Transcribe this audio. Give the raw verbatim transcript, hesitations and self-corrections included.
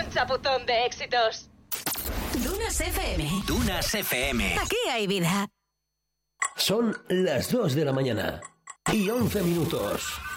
Un chapuzón de éxitos. Dunas F M. Dunas F M. Aquí hay vida. Son las dos de la mañana y once minutos.